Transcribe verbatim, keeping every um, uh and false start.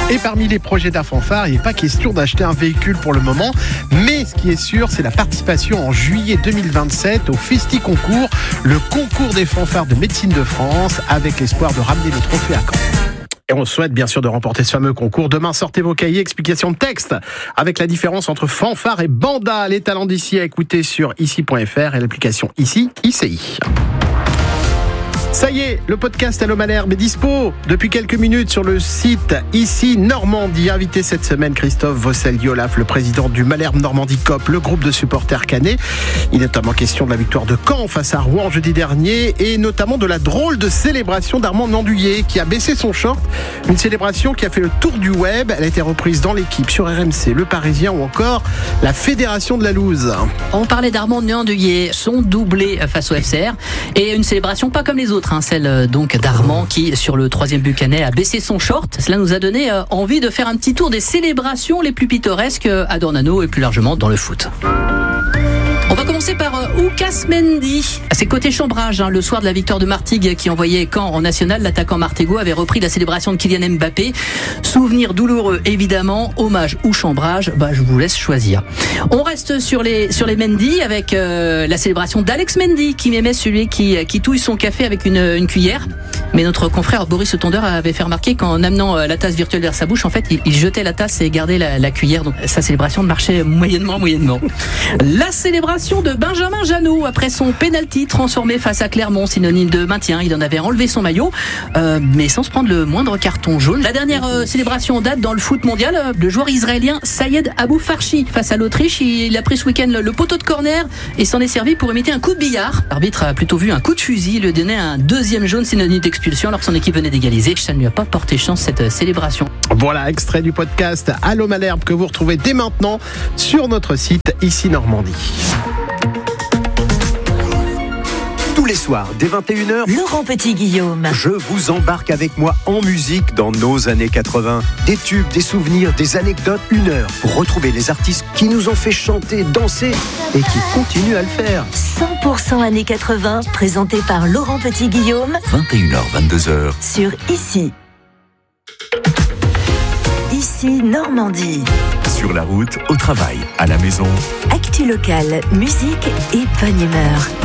Et parmi les projets d'Afanfare, il n'est pas question d'acheter un véhicule pour le moment, mais ce qui est sûr, c'est la participation en juillet deux mille vingt-sept au Festi Concours, le concours des fanfares de médecine de France, avec l'espoir de ramener le trophée à Caen. Et on souhaite bien sûr de remporter ce fameux concours. Demain, sortez vos cahiers, explication de texte avec la différence entre fanfare et banda. Les talents d'ici à écouter sur ici point f r et l'application Ici, I C I. Ça y est, le podcast Allô Malherbe est dispo depuis quelques minutes sur le site Ici Normandie. Invité cette semaine, Christophe Vossel-Yolaf, le président du Malherbe Normandie Coop, le groupe de supporters cannais. Il est notamment question de la victoire de Caen face à Rouen jeudi dernier et notamment de la drôle de célébration d'Armand Nandouillet qui a baissé son short. Une célébration qui a fait le tour du web. Elle a été reprise dans l'équipe sur R M C, Le Parisien ou encore la Fédération de la Loose. On parlait d'Armand Nandouillet, son doublé face au F C R et une célébration pas comme les autres. Hein, celle donc d'Armand qui, sur le troisième but canet, a baissé son short. Cela nous a donné euh, envie de faire un petit tour des célébrations les plus pittoresques à Dornano et plus largement dans le foot. On va commencer par euh, Oukas Mendy. C'est côté chambrage, hein, le soir de la victoire de Martigues qui envoyait Caen en national. L'attaquant martégo avait repris la célébration de Kylian Mbappé. Souvenir douloureux évidemment, hommage ou chambrage, bah, je vous laisse choisir. On reste sur les, sur les Mendy avec euh, la célébration d'Alex Mendy qui aimait celui qui, qui touille son café avec une, une cuillère. Mais notre confrère Boris Le Tondeur avait fait remarquer qu'en amenant la tasse virtuelle vers sa bouche, en fait, il, il jetait la tasse et gardait la, la cuillère. Donc sa célébration marchait moyennement, moyennement. La célébration de Benjamin Janot après son penalty transformé face à Clermont, synonyme de maintien. Il en avait enlevé son maillot, euh, mais sans se prendre le moindre carton jaune. La dernière euh, célébration en date dans le foot mondial, euh, le joueur israélien Sayed Abou Farchi face à l'Autriche. Il, il a pris ce week-end le, le poteau de corner et s'en est servi pour imiter un coup de billard. L'arbitre a plutôt vu un coup de fusil, lui donnait un deuxième jaune synonyme d'expulsion alors que son équipe venait d'égaliser. Ça ne lui a pas porté chance cette célébration. Voilà, extrait du podcast Allô Malherbe que vous retrouvez dès maintenant sur notre site Ici Normandie. Tous les soirs, dès vingt et une heures, Laurent Petit-Guillaume. Je vous embarque avec moi en musique dans nos années quatre-vingts. Des tubes, des souvenirs, des anecdotes, une heure pour retrouver les artistes qui nous ont fait chanter, danser et qui continuent à le faire. cent pour cent années quatre-vingts, présenté par Laurent Petit-Guillaume. vingt et une heures, vingt-deux heures. Sur Ici. Ici Normandie. Sur la route, au travail, à la maison. Actu locale, musique et bonne humeur.